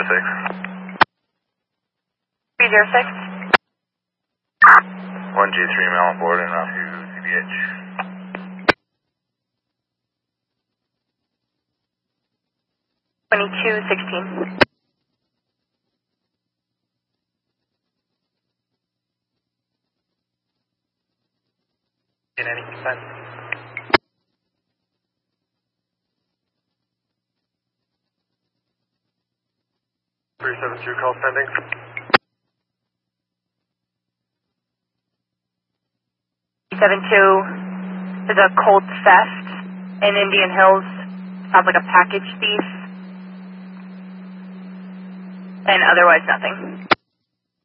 306. 123 mile on board and route to CBH. $22.16. In any percent. Call pending. 72. There's a Colt theft in Indian Hills. Sounds like a package thief. And otherwise nothing.